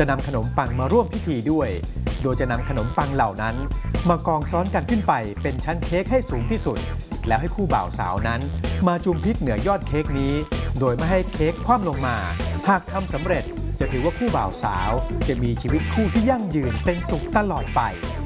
จะนำขนมปังมาร่วมพิธีด้วยโดยจะนำขนมปังเหล่านั้นมากองซ้อนกันขึ้นไปเป็นชั้นเค้กให้สูงที่สุดแล้วให้คู่บ่าวสาวนั้นมาจุ่มพริกเหนือยอดเค้กนี้โดยไม่ให้เค้กคว่ำลงมาหากทำสำเร็จจะถือว่าคู่บ่าวสาวจะมีชีวิตคู่ที่ยั่งยืนเป็นสุขตลอดไป